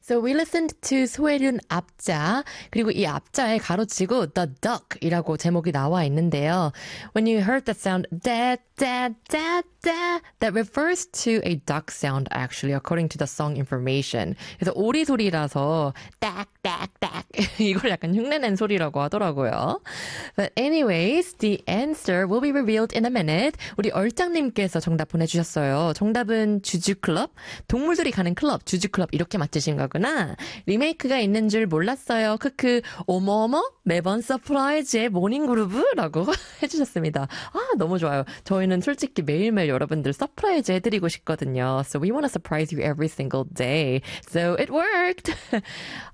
So we listened to 소혜륜 앞자 그리고 이 앞자에 가로치고 The Duck이라고 제목이 나와 있는데요. When you heard that sound da da da da that refers to a duck sound actually according to the song information. 그래서 오리 소리라서 딱딱딱 이걸 약간 흉내낸 소리라고 하더라고요. But anyways, the answer will be revealed in a minute. 우리 얼짱님께서 정답 보내주셨어요. 정답은 주주클럽, 동물들이 가는 클럽, 주주클럽 이렇게 맞히신 거구나. 리메이크가 있는 줄 몰랐어요. 크크, 어머어머, 매번 서프라이즈의 모닝그루브라고 해주셨습니다. 아, 너무 좋아요. 저희는 솔직히 매일매일 여러분들 서프라이즈 해드리고 싶거든요. So we want to surprise you every single day. So it worked.